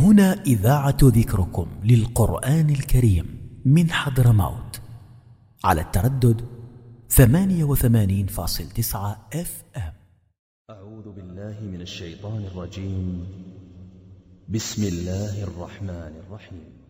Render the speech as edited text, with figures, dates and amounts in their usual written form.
هنا إذاعة ذكركم للقرآن الكريم من حضرموت على التردد 88.9 FM. أعوذ بالله من الشيطان الرجيم. بسم الله الرحمن الرحيم.